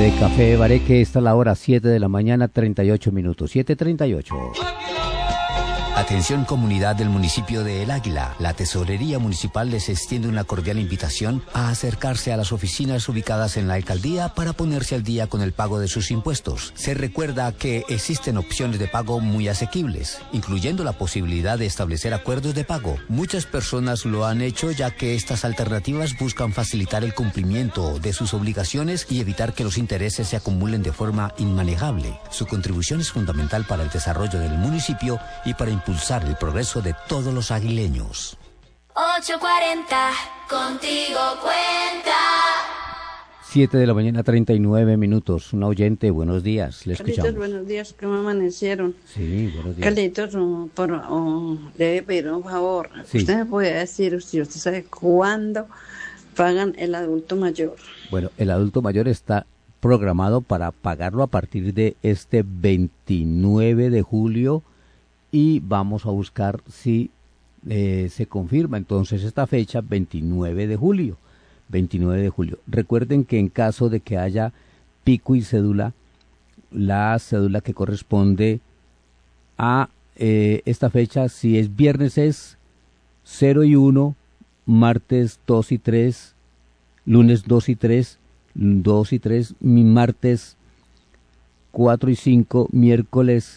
de Café Bareque. Esta es la hora 7 de la mañana, 38 minutos. 7:38. Atención comunidad del municipio de El Águila. La Tesorería Municipal les extiende una cordial invitación a acercarse a las oficinas ubicadas en la alcaldía para ponerse al día con el pago de sus impuestos. Se recuerda que existen opciones de pago muy asequibles, incluyendo la posibilidad de establecer acuerdos de pago. Muchas personas lo han hecho ya que estas alternativas buscan facilitar el cumplimiento de sus obligaciones y evitar que los intereses se acumulen de forma inmanejable. Su contribución es fundamental para el desarrollo del municipio y para impulsar el progreso de todos los aguileños. 8:40, contigo cuenta. 7 de la mañana, 39 minutos. Un oyente, buenos días, le escuchamos. Carlitos, buenos días, ¿cómo amanecieron? Sí, buenos días. Carlitos, le debe pedir un favor. Sí. Usted me puede decir si usted sabe cuándo pagan el adulto mayor. Bueno, el adulto mayor está programado para pagarlo a partir de este 29 de julio y vamos a buscar si se confirma entonces esta fecha, 29 de julio. 29 de julio. Recuerden que en caso de que haya pico y cédula, la cédula que corresponde a esta fecha, si es viernes es 0 y 1, martes 2 y 3, lunes 2 y 3, 2 y 3, martes 4 y 5, miércoles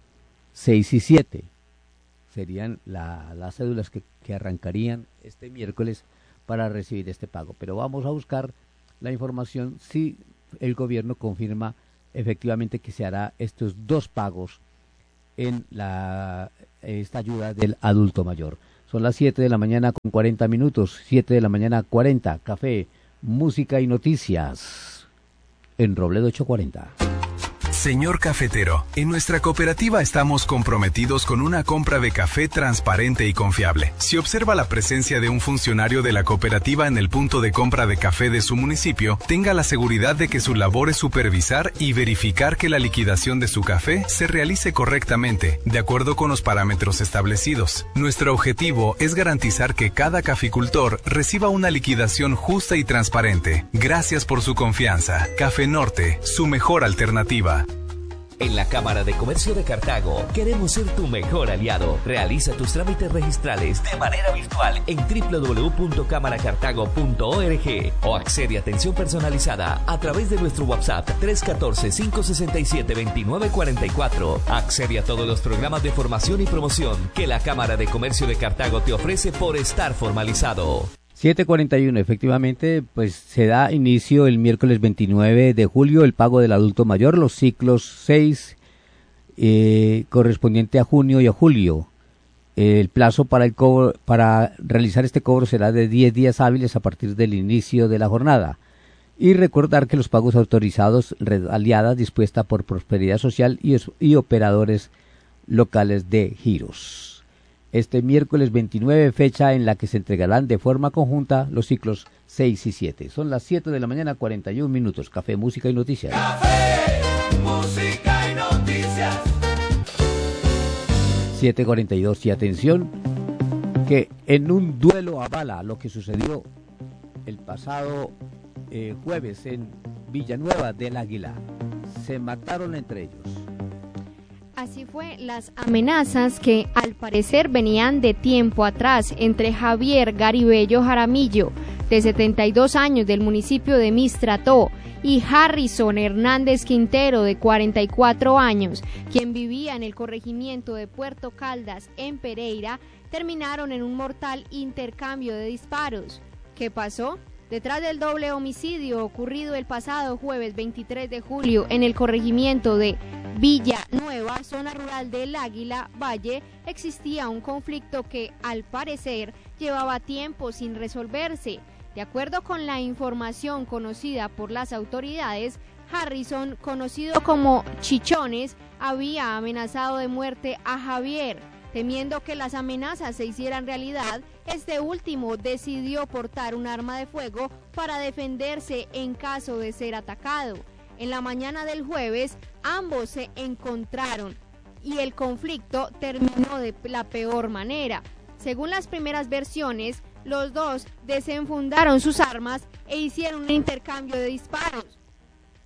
6 y 7. Serían las cédulas que arrancarían este miércoles para recibir este pago. Pero vamos a buscar la información si el gobierno confirma efectivamente que se hará estos dos pagos en esta ayuda del adulto mayor. Son las 7 de la mañana con 40 minutos, 7 de la mañana 40, café, música y noticias en Robledo 840. Señor cafetero, en nuestra cooperativa estamos comprometidos con una compra de café transparente y confiable. Si observa la presencia de un funcionario de la cooperativa en el punto de compra de café de su municipio, tenga la seguridad de que su labor es supervisar y verificar que la liquidación de su café se realice correctamente, de acuerdo con los parámetros establecidos. Nuestro objetivo es garantizar que cada caficultor reciba una liquidación justa y transparente. Gracias por su confianza. Café Norte, su mejor alternativa. En la Cámara de Comercio de Cartago queremos ser tu mejor aliado. Realiza tus trámites registrales de manera virtual en www.camaracartago.org o accede a atención personalizada a través de nuestro WhatsApp 314-567-2944. Accede a todos los programas de formación y promoción que la Cámara de Comercio de Cartago te ofrece por estar formalizado. 7:41, efectivamente, pues se da inicio el miércoles 29 de julio el pago del adulto mayor, los ciclos 6 correspondiente a junio y a julio. El plazo para el cobro, para realizar este cobro será de 10 días hábiles a partir del inicio de la jornada. Y recordar que los pagos autorizados, red aliada dispuesta por Prosperidad Social y operadores locales de giros. Este miércoles 29, fecha en la que se entregarán de forma conjunta los ciclos 6 y 7. Son las 7 de la mañana, 41 minutos. Café, música y noticias. Café, música y noticias. 7:42 y atención, que en un duelo a bala lo que sucedió el pasado jueves en Villanueva del Águila. Se mataron entre ellos. Así fue, las amenazas que al parecer venían de tiempo atrás entre Javier Garibello Jaramillo, de 72 años del municipio de Mistrató, y Harrison Hernández Quintero, de 44 años, quien vivía en el corregimiento de Puerto Caldas, en Pereira, terminaron en un mortal intercambio de disparos. ¿Qué pasó? Detrás del doble homicidio ocurrido el pasado jueves 23 de julio en el corregimiento de Villanueva, zona rural del Águila Valle, existía un conflicto que, al parecer, llevaba tiempo sin resolverse. De acuerdo con la información conocida por las autoridades, Harrison, conocido como Chichones, había amenazado de muerte a Javier. Temiendo que las amenazas se hicieran realidad, este último decidió portar un arma de fuego para defenderse en caso de ser atacado. En la mañana del jueves, ambos se encontraron y el conflicto terminó de la peor manera. Según las primeras versiones, los dos desenfundaron sus armas e hicieron un intercambio de disparos.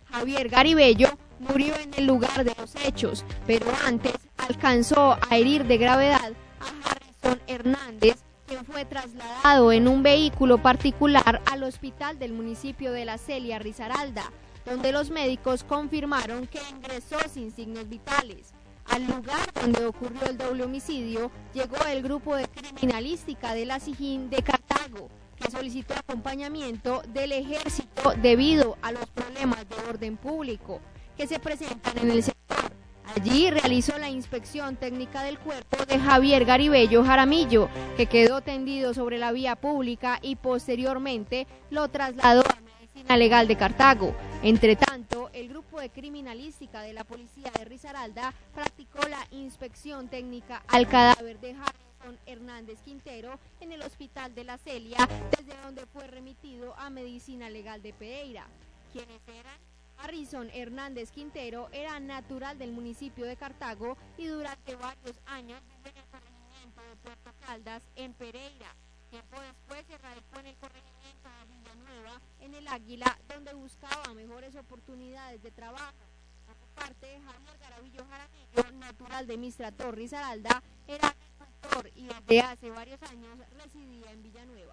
Javier Garibello, murió en el lugar de los hechos, pero antes alcanzó a herir de gravedad a Harrison Hernández, quien fue trasladado en un vehículo particular al hospital del municipio de La Celia, Risaralda, donde los médicos confirmaron que ingresó sin signos vitales. Al lugar donde ocurrió el doble homicidio llegó el grupo de criminalística de la SIJIN de Cartago, que solicitó acompañamiento del ejército debido a los problemas de orden público que se presentan en el sector. Allí realizó la inspección técnica del cuerpo de Javier Garibello Jaramillo, que quedó tendido sobre la vía pública, y posteriormente lo trasladó a Medicina Legal de Cartago. Entre tanto, el grupo de criminalística de la policía de Risaralda practicó la inspección técnica al cadáver de Harrison Hernández Quintero en el hospital de La Celia, desde donde fue remitido a Medicina Legal de Pereira. ¿Quiénes eran? Harrison Hernández Quintero era natural del municipio de Cartago y durante varios años vivió en el corregimiento de Puerto Caldas, en Pereira. Tiempo después se radicó en el corregimiento de Villanueva, en el Águila, donde buscaba mejores oportunidades de trabajo. Por su parte, Javier Garibello Jaramillo, natural de Mistrator, Risaralda, era agricultor y desde hace varios años residía en Villanueva.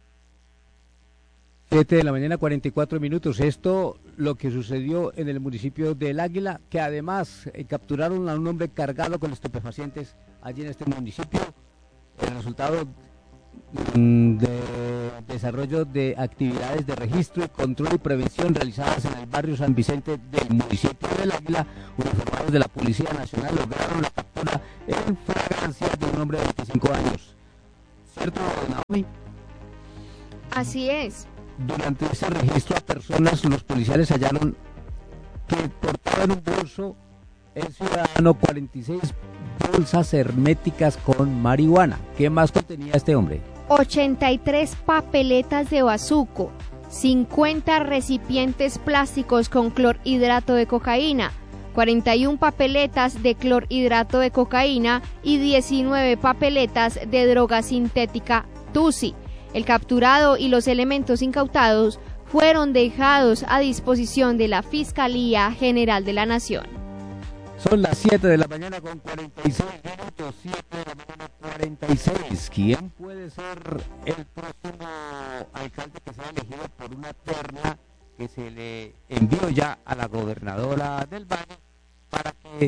7 de la mañana, 44 minutos. Esto lo que sucedió en el municipio del Águila, que además capturaron a un hombre cargado con estupefacientes allí en este municipio. El resultado de desarrollo de actividades de registro, control y prevención realizadas en el barrio San Vicente del municipio del Águila, uniformados de la Policía Nacional lograron la captura en flagrancia de un hombre de 25 años. ¿Cierto, Naomi? Así es. Durante ese registro a personas, los policiales hallaron que portaba en un bolso el ciudadano 46 bolsas herméticas con marihuana. ¿Qué más contenía este hombre? 83 papeletas de bazuco, 50 recipientes plásticos con clorhidrato de cocaína, 41 papeletas de clorhidrato de cocaína y 19 papeletas de droga sintética Tusi. El capturado y los elementos incautados fueron dejados a disposición de la Fiscalía General de la Nación. Son las 7 de la mañana con 46 minutos, 7 de la mañana 46. ¿Quién puede ser el próximo alcalde que sea elegido por una terna que se le envió ya a la gobernadora del Valle para que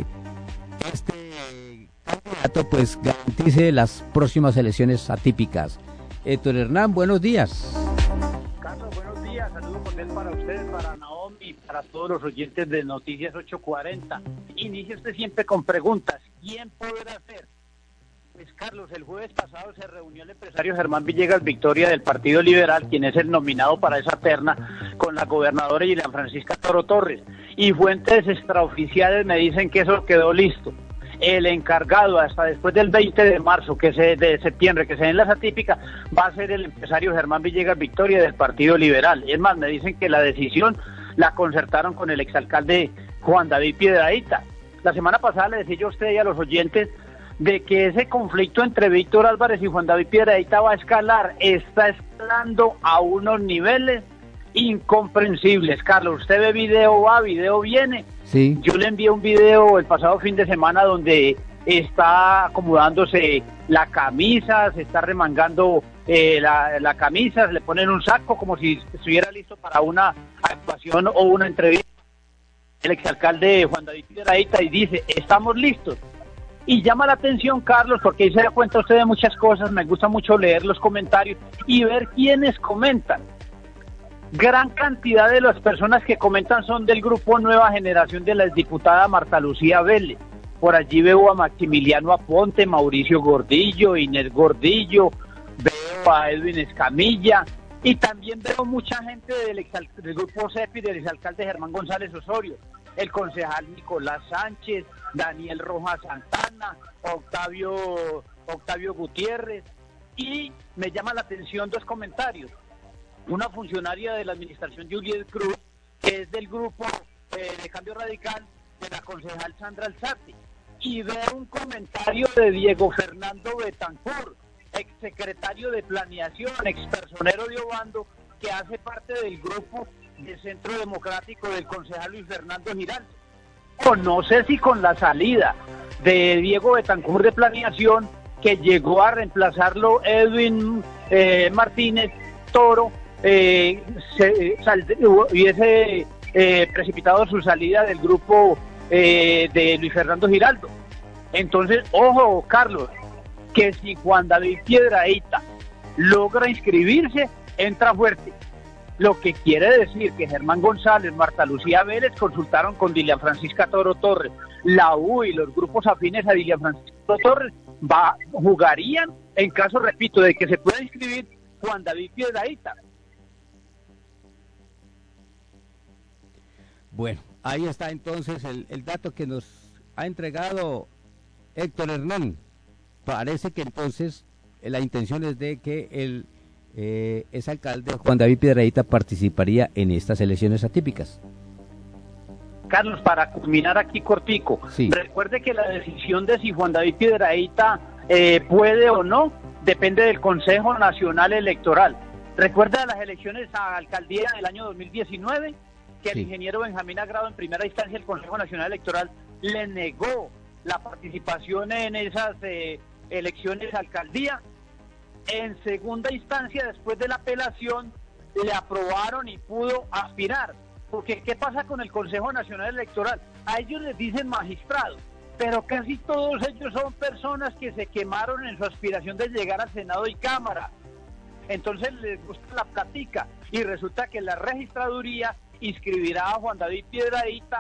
este candidato pues garantice las próximas elecciones atípicas? Héctor Hernán, buenos días. Carlos, buenos días. Saludos cordial para ustedes, para Naomi, para todos los oyentes de Noticias 840. Inicia usted siempre con preguntas. ¿Quién podrá ser? Pues Carlos, el jueves pasado se reunió el empresario Germán Villegas Victoria del Partido Liberal, quien es el nominado para esa terna, con la gobernadora Ilian Francisca Toro Torres. Y fuentes extraoficiales me dicen que eso quedó listo. El encargado hasta después del 20 de marzo, de septiembre, que se den las atípicas, va a ser el empresario Germán Villegas Victoria del Partido Liberal. Es más, me dicen que la decisión la concertaron con el exalcalde Juan David Piedrahita. La semana pasada le decía yo a usted y a los oyentes de que ese conflicto entre Víctor Álvarez y Juan David Piedrahita va a escalar, está escalando a unos niveles incomprensibles. Carlos, usted ve video va, video viene. Sí. Yo le envié un video el pasado fin de semana donde está acomodándose la camisa, se está remangando la camisa, se le ponen un saco como si estuviera listo para una actuación o una entrevista. El exalcalde Juan David Piedrahita y dice, estamos listos. Y llama la atención, Carlos, porque ahí se da cuenta usted de muchas cosas, me gusta mucho leer los comentarios y ver quiénes comentan. Gran cantidad de las personas que comentan son del grupo Nueva Generación de la exdiputada Marta Lucía Vélez. Por allí veo a Maximiliano Aponte, Mauricio Gordillo, Inés Gordillo, veo a Edwin Escamilla y también veo mucha gente del grupo CEPI, del exalcalde Germán González Osorio, el concejal Nicolás Sánchez, Daniel Rojas Santana, Octavio Gutiérrez, y me llama la atención dos comentarios. Una funcionaria de la administración Juliet Cruz, que es del grupo de Cambio Radical, de la concejal Sandra Alzate, y veo un comentario de Diego Fernando Betancourt, exsecretario de Planeación, expersonero de Obando, que hace parte del grupo del Centro Democrático del concejal Luis Fernando Giraldo. O no sé si con la salida de Diego Betancourt de Planeación, que llegó a reemplazarlo Edwin Martínez Toro, hubiese precipitado su salida del grupo de Luis Fernando Giraldo. Entonces, ojo, Carlos, que si Juan David Piedrahita logra inscribirse, entra fuerte. Lo que quiere decir que Germán González, Marta Lucía Vélez consultaron con Dilian Francisca Toro Torres. La U y los grupos afines a Dilian Francisca Toro Torres jugarían en caso, repito, de que se pueda inscribir Juan David Piedrahita. Bueno, ahí está entonces el dato que nos ha entregado Héctor Hernán. Parece que entonces la intención es de que el exalcalde Juan David Piedrahita participaría en estas elecciones atípicas. Carlos, para culminar aquí cortico, sí. Recuerde que la decisión de si Juan David Piedrahita puede o no depende del Consejo Nacional Electoral. Recuerda las elecciones a alcaldía del año 2019, que el ingeniero Benjamín Agrado en primera instancia el Consejo Nacional Electoral le negó la participación en esas elecciones a alcaldía. En segunda instancia, después de la apelación, le aprobaron y pudo aspirar. Porque ¿qué pasa con el Consejo Nacional Electoral? A ellos les dicen magistrados, pero casi todos ellos son personas que se quemaron en su aspiración de llegar al Senado y Cámara. Entonces les gusta la plática y resulta que la registraduría inscribirá a Juan David Piedrahita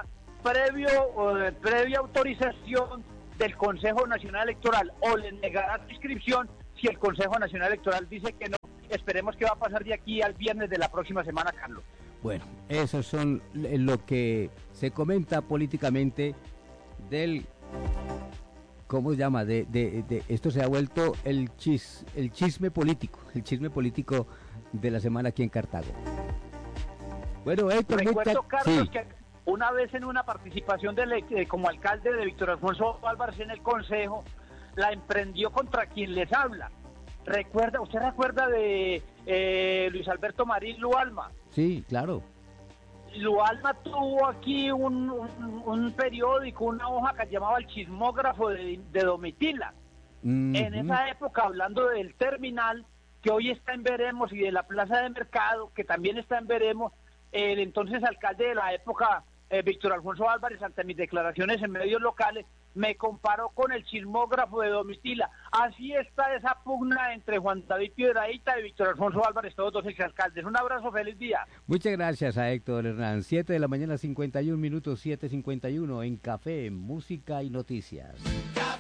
previa autorización del Consejo Nacional Electoral, o le negará su inscripción si el Consejo Nacional Electoral dice que no. Esperemos que va a pasar de aquí al viernes de la próxima semana, Carlos. Bueno, esos son lo que se comenta políticamente del, ¿cómo se llama? De esto se ha vuelto el chisme político de la semana aquí en Cartago. Bueno, Héctor, recuerdo, Carlos, que una vez en una participación como alcalde de Víctor Alfonso Álvarez en el Consejo, la emprendió contra quien les habla. ¿Usted recuerda de Luis Alberto Marín Lualma? Sí, claro. Lualma tuvo aquí un periódico, una hoja que llamaba El Chismógrafo de Domitila. En esa época, hablando del terminal, que hoy está en Veremos, y de la plaza de mercado, que también está en Veremos, el entonces alcalde de la época, Víctor Alfonso Álvarez, ante mis declaraciones en medios locales, me comparó con El Chismógrafo de Domitila. Así está esa pugna entre Juan David Piedrahita y Víctor Alfonso Álvarez, todos dos exalcaldes. Un abrazo, feliz día. Muchas gracias a Héctor Hernán. 7 de la mañana, 51 minutos, 7:51 en Café, Música y Noticias.